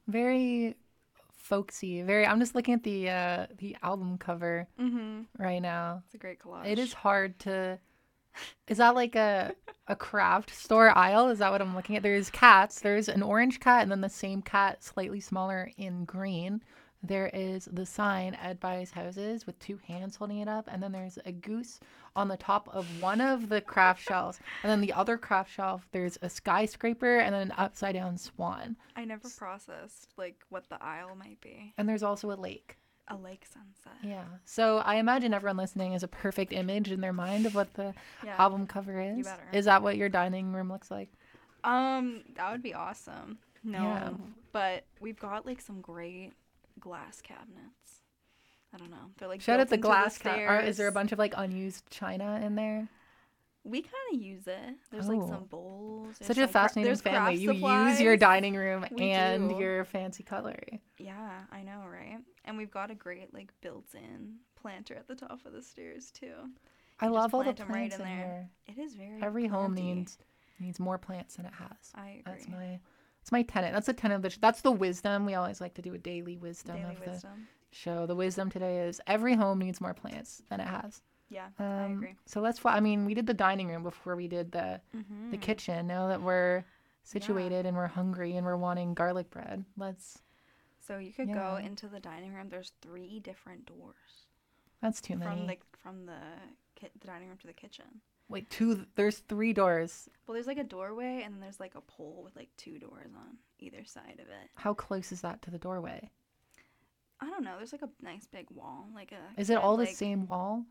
very folksy. Very. I'm just looking at the album cover right now. It's a great collage. It is hard to. Is that like a craft store aisle? Is that what I'm looking at? There's cats. There's an orange cat and then the same cat, slightly smaller in green. There is the sign Ed buys houses with two hands holding it up, and then there's a goose on the top of one of the craft shelves, and then the other craft shelf there's a skyscraper and then an upside down swan, I never processed like what the aisle might be. and there's also a lake. A lake sunset. Yeah. So I imagine everyone listening has a perfect image in their mind of what the Yeah. album cover is. You better. Is that what your dining room looks like? That would be awesome. No, Yeah. but we've got like some great glass cabinets. I don't know. They're like Shout out built the into glass stairs. Is there a bunch of like unused china in there? We kind of use it. There's Oh. like some bowls. Such there's a some fascinating there's family. craft You use supplies. your dining room We and do. your fancy cutlery. Yeah, I know, right? And we've got a great like built-in planter at the top of the stairs too. I You love just all the plant 'em right plants in in there. here. It is very Every home planty. needs more plants than it has. I agree. That's my tenet. That's the tenet of that's the wisdom. We always like to do a daily wisdom Daily of the wisdom. show. The wisdom today is every home needs more plants than it has. Yeah, I agree. So let's. I mean, we did the dining room before we did the kitchen. Now that we're situated and we're hungry and we're wanting garlic bread, let's. So you could go Yeah. into the dining room. There's 3 different doors That's too many. from the dining room to the kitchen. Wait, there's 3 doors. Well, there's like a doorway, and then there's like a pole with like 2 doors on either side of it. How close is that to the doorway? I don't know. There's like a nice big wall, like a. Is it all the like- same wall?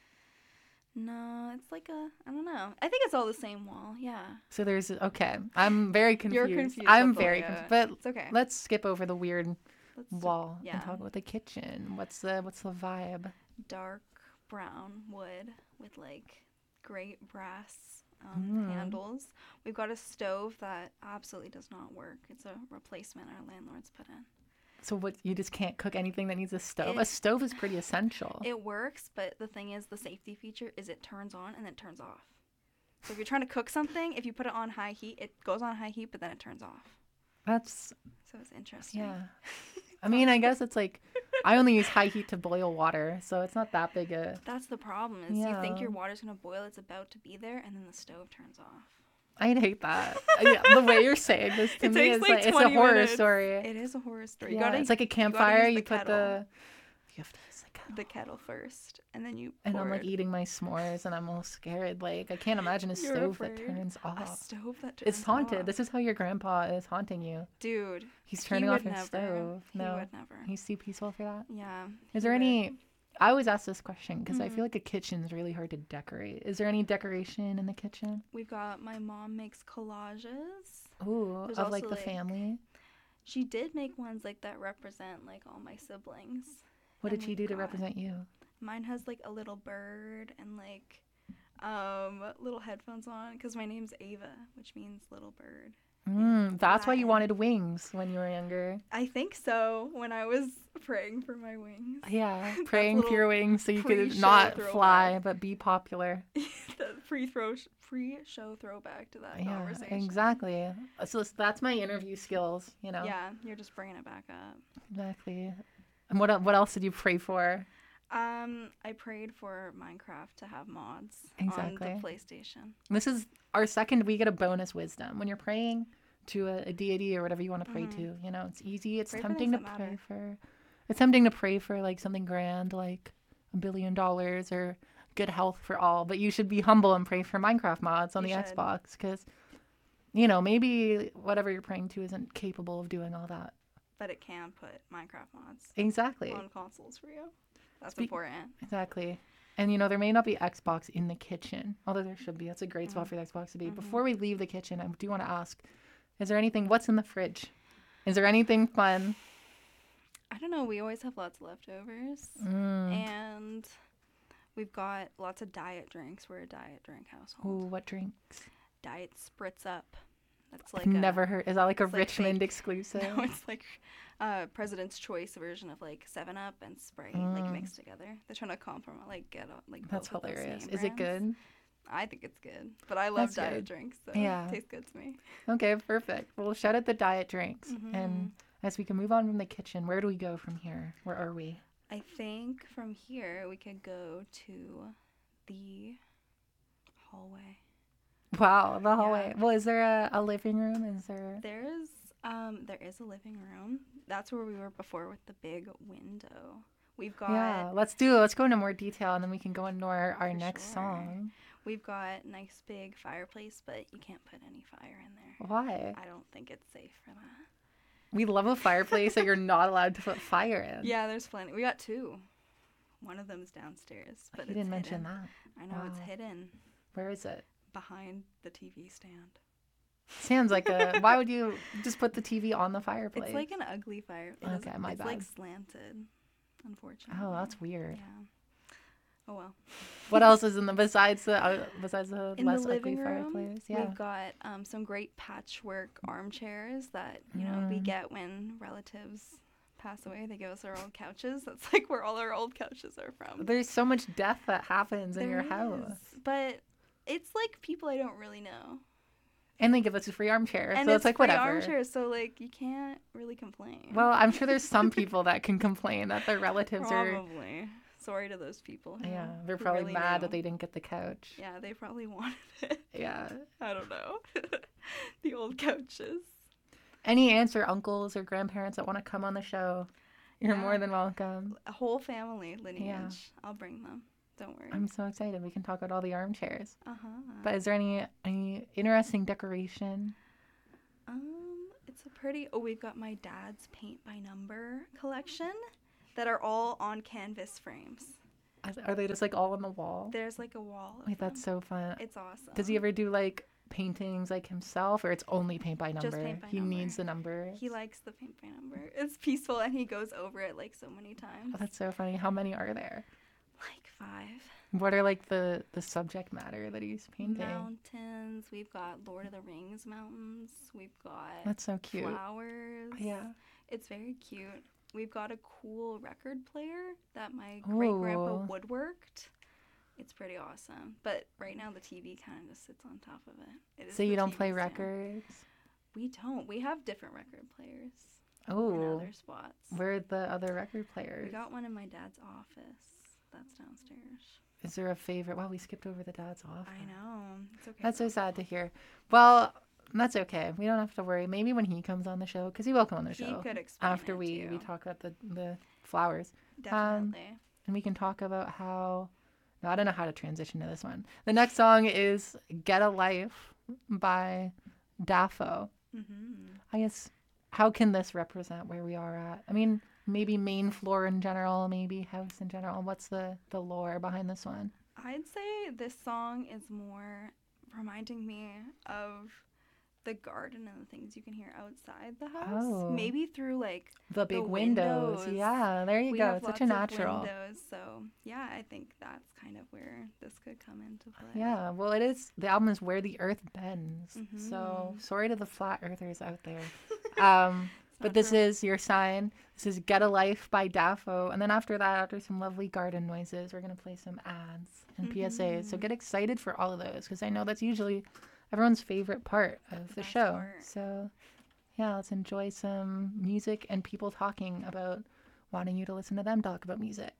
No, it's like a. I don't know. I think it's all the same wall. Yeah. So there's okay. I'm very confused. You're confused. I'm that's all, very yeah. confused. But It's okay. let's skip over the weird Let's wall yeah. and talk about the kitchen. What's the vibe? Dark brown wood with like great brass Mm. handles. We've got a stove that absolutely does not work. It's a replacement our landlords put in. So what? You just can't cook anything that needs a stove. A It- stove is pretty essential. It works, but the thing is, the safety feature is it turns on and then turns off. So if you're trying to cook something, if you put it on high heat, it goes on high heat, but then it turns off. That's So it's interesting. yeah. I mean, I guess it's like I only use high heat to boil water, so it's not that big a. That's the problem. Is you think Yeah. your water's gonna boil, it's about to be there, and then the stove turns off. I'd hate that. Yeah, the way you're saying this to It me takes, is like, like it's a 20 horror minutes. story. It is a horror story. Yeah, it's like a you gotta campfire. use You put kettle. you have to use the kettle first, and then you. and I'm pour like it. eating my s'mores and I'm all scared. Like I can't imagine a You're stove that afraid. turns A off. stove that turns It's haunted. off. This is how your grandpa is haunting you. Dude. He's he turning off would your never. stove. He No, would never. he's too peaceful for that. Yeah. Is he there would. any? I always ask this question because I Mhm. feel like a kitchen is really hard to decorate. Is there any decoration in the kitchen? We've got my mom makes collages. Ooh, There's of like also, the like, family. She did make ones like that represent like all my siblings. What and did she we've do to got- represent you? Mine has like a little bird and like little headphones on because my name's Ava, which means little bird. That's why you Latin. wanted wings when you were younger. I think so. When I was praying for my wings, Yeah, praying for little your wings so you could pre-show not throwback. fly but be popular. the pre-show throwback to that Yeah, conversation. exactly. So that's my interview skills, you know. Yeah, you're just bringing it back up. Exactly. And what else did you pray for? I prayed for Minecraft to have mods Exactly. on the PlayStation. This is our second. We get a bonus wisdom when you're praying to a deity or whatever you want to pray to. You know, it's easy. It's Pray for tempting to things that pray matter. for. It's tempting to pray for like something grand, like $1 billion or good health for all. But you should be humble and pray for Minecraft mods on You the should. Xbox because, you know, maybe whatever you're praying to isn't capable of doing all that. But it can put Minecraft mods Exactly. on consoles for you. That's Speak- important. Exactly. And, you know, there may not be Xbox in the kitchen, although there should be. That's a great spot for the Xbox to be. Before we leave the kitchen, I do want to ask, is there anything, what's in the fridge? Is there anything fun? I don't know. We always have lots of leftovers. Mm. And we've got lots of diet drinks. We're a diet drink household. Ooh, what drinks? Diet Spritz Up. That's like I've never heard. Is that like a it's like Richmond fake- exclusive? No, it's like President's Choice version of like 7-Up and Sprite like mixed together. They're trying to compromise, like get like That's both of those hilarious. name Is it brands. good? I think it's good, but I love That's diet good. drinks, so Yeah. it tastes good to me. Okay, perfect. Well, shout out the diet drinks. And As we can move on from the kitchen, where do we go from here? Where are we? I think from here we could go to the hallway. Wow, the hallway. Yeah. Well, is there a living room? Is there? There is a living room. That's where we were before with the big window. We've got Yeah, let's do it. Let's go into more detail and then we can go into our For next sure. song. we've got nice big fireplace, but you can't put any fire in there. Why? I don't think it's safe for that. We love a fireplace that you're not allowed to put fire in. Yeah, there's plenty. We got two. One of them's downstairs, but You it's didn't mention hidden. that. I know it's Wow. hidden Where is it? behind the TV stand. Sounds like a. Why would you just put the TV on the fireplace? It's like an ugly fire. Okay, my it's bad. like slanted, unfortunately. Oh, that's weird. Yeah. Oh well. What else is in the besides the In less the ugly living room, fireplace? Yeah. we've got some great patchwork armchairs that we get when relatives pass away. They give us our old couches. That's like where all our old couches are from. There's so much death that happens in your There house, is, but it's like people I don't really know, and they give us a free armchair, and so it's like free whatever. armchairs, so like you can't really complain. Well, I'm sure there's some people that can complain that their relatives are. probably. Sorry to those people. Yeah, they're who probably really mad knew. that they didn't get the couch. Yeah, they probably wanted it. Yeah. I don't know. The old couches. Any aunts or uncles or grandparents that want to come on the show, you're Yeah. more than welcome. A whole family lineage. I'll bring them. Don't worry. I'm so excited. We can talk about all the armchairs. Uh-huh. But is there any interesting decoration? It's a pretty... Oh, we've got my dad's paint by number collection that are all on canvas frames. Are they just like all on the wall? There's like a wall of Wait, that's them. so fun. It's awesome. Does he ever do like paintings like himself, or it's only paint by number? paint by He number. needs the number. He likes the paint by number. It's peaceful, and he goes over it like so many times. Oh, that's so funny. How many are there? Like 5. What are like the subject matter that he's painting? Mountains. We've got Lord of the Rings mountains. We've got That's so cute. flowers. Yeah. It's very cute. We've got a cool record player that my great grandpa Ooh. woodworked. It's pretty awesome. But right now the TV kind of just sits on top of it. It is So you the don't TV play stand. records? We don't. We have different record players in Oh, other spots. where are the other record We players? got one in my dad's office. That's downstairs. Is there a favorite? Wow, we skipped over the dad's office. I know. It's okay. That's so sad to hear. Well, that's okay. We don't have to worry. Maybe when he comes on the show, because he will come on the He show could explain after it we too. talk about the flowers, Definitely. and we can talk about how. No, I don't know how to transition to this one. The next song is "Get a Life" by Daffo. Mm-hmm. I guess how can this represent where we are at? I mean, maybe main floor in general, maybe house in general. What's the lore behind this one? I'd say this song is more reminding me of the garden and the things you can hear outside the house. Oh. Maybe through like The big windows. windows. Yeah, there you we go. have It's such lots a of natural. windows, so yeah, I think that's kind of where this could come into play. Yeah, well, it is. The album is Where the Earth Bends. So Mhm. sorry to the flat earthers out there. But not this for- is your sign. This is Get a Life by Daffo. And then after that, after some lovely garden noises, we're going to play some ads and PSAs. So get excited for all of those because I know that's usually everyone's favorite part of the Best show. part. So yeah, let's enjoy some music and people talking about wanting you to listen to them talk about music.